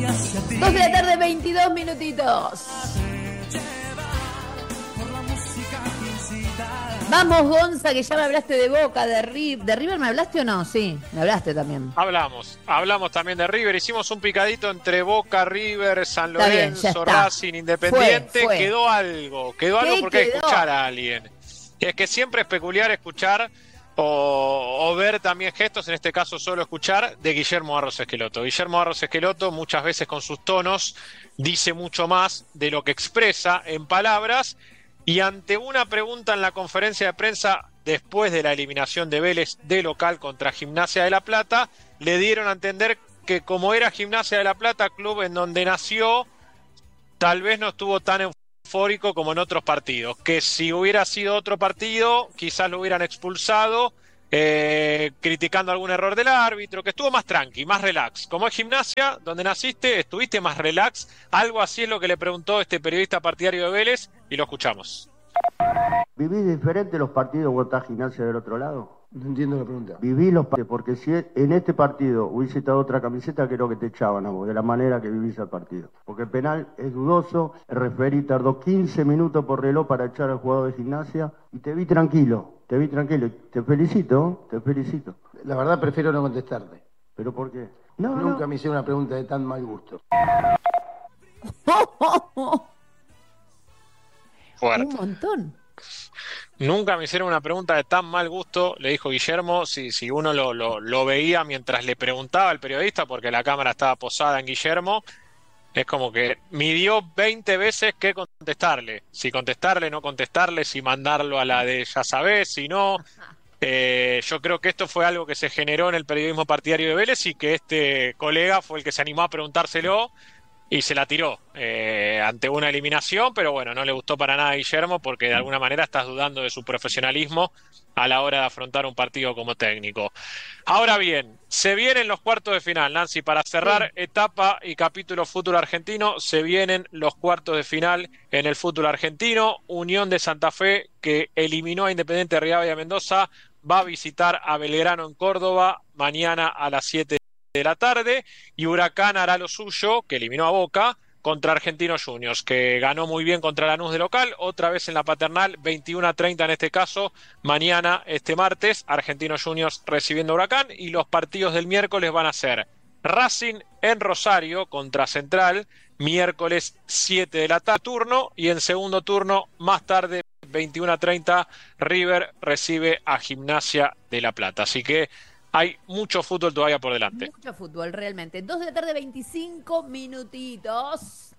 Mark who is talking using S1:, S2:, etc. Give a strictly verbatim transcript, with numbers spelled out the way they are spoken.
S1: Dos de la tarde, veintidós minutitos. Vamos, Gonza, que ya me hablaste de Boca, de River. ¿De River me hablaste o no? Sí, me hablaste también.
S2: Hablamos, hablamos también de River. Hicimos un picadito entre Boca, River, San Lorenzo, Racing, Independiente. Fue, fue. Quedó algo, quedó algo porque hay que escuchar a alguien. Y es que siempre es peculiar escuchar o, o ver también gestos, en este caso solo escuchar, de Guillermo Barros Esqueloto. Guillermo Barros Esqueloto muchas veces con sus tonos dice mucho más de lo que expresa en palabras. Y ante una pregunta en la conferencia de prensa después de la eliminación de Vélez de local contra Gimnasia de La Plata, le dieron a entender que como era Gimnasia de La Plata, club en donde nació, tal vez no estuvo tan eufórico como en otros partidos, que si hubiera sido otro partido quizás lo hubieran expulsado, eh, criticando algún error del árbitro, que estuvo más tranqui, más relax. Como es Gimnasia, donde naciste, estuviste más relax. Algo así es lo que le preguntó este periodista partidario de Vélez y lo escuchamos.
S3: ¿Vivís diferente los partidos cuando estás Gimnasia del otro lado?
S4: No entiendo la pregunta.
S3: Viví los partidos, porque si en este partido hubiese estado otra camiseta, creo que te echaban a vos, de la manera que vivís el partido. Porque el penal es dudoso, el referí tardó quince minutos por reloj para echar al jugador de Gimnasia, y te vi tranquilo, te vi tranquilo. Te felicito, te felicito.
S4: La verdad prefiero no contestarte.
S3: ¿Pero por qué? No,
S4: Nunca
S3: no.
S4: me hicieron una pregunta de tan mal gusto.
S2: Fuerte.
S1: Un montón.
S2: Nunca me hicieron una pregunta de tan mal gusto, le dijo Guillermo, si, si uno lo, lo, lo veía mientras le preguntaba al periodista, porque la cámara estaba posada en Guillermo, es como que midió veinte veces qué contestarle, si contestarle, no contestarle, si mandarlo a la de ya sabés, si no. Eh, yo creo que esto fue algo que se generó en el periodismo partidario de Vélez y que este colega fue el que se animó a preguntárselo y se la tiró eh, ante una eliminación, pero bueno, no le gustó para nada a Guillermo porque de alguna manera estás dudando de su profesionalismo a la hora de afrontar un partido como técnico. Ahora bien, se vienen los cuartos de final, Nancy, para cerrar sí. etapa y capítulo fútbol argentino, se vienen los cuartos de final en el fútbol argentino. Unión de Santa Fe, que eliminó a Independiente Rivadavia Mendoza, va a visitar a Belgrano en Córdoba mañana a las siete de la tarde, y Huracán hará lo suyo, que eliminó a Boca, contra Argentinos Juniors, que ganó muy bien contra Lanús de local, otra vez en la Paternal, veintiuno a treinta en este caso, mañana, este martes, Argentinos Juniors recibiendo a Huracán, y los partidos del miércoles van a ser Racing en Rosario contra Central, miércoles siete de la tarde turno, y en segundo turno, más tarde, veintiuno a treinta, River recibe a Gimnasia de La Plata. Así que hay mucho fútbol todavía por delante.
S1: Mucho fútbol, realmente. Dos de la tarde, veinticinco minutitos.